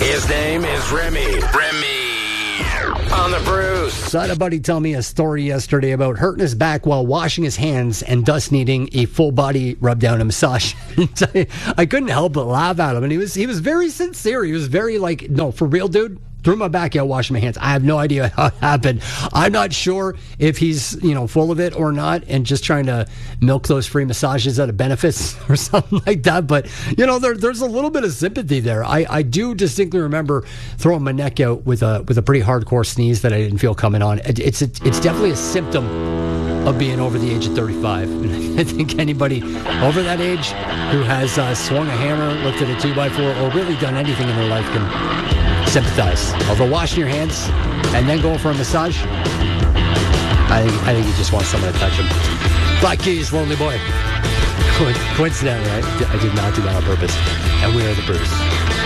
His name is Remy. Remy on the Bruce. So I had a buddy tell me a story yesterday about hurting his back while washing his hands and thus needing a full body rub down and massage. I couldn't help but laugh at him, and he was very sincere. He was very like, no, for real, dude. Threw my back out, washing my hands. I have no idea how it happened. I'm not sure if he's, full of it or not and just trying to milk those free massages out of benefits or something like that. But, there's a little bit of sympathy there. I do distinctly remember throwing my neck out with a pretty hardcore sneeze that I didn't feel coming on. It's definitely a symptom of being over the age of 35. And I think anybody over that age who has swung a hammer, lifted a 2x4, or really done anything in their life can sympathize. Although washing your hands and then going for a massage, I think you just want someone to touch him. Black Keys, Lonely Boy. Coincidentally, I did not do that on purpose. And we are the Bruce.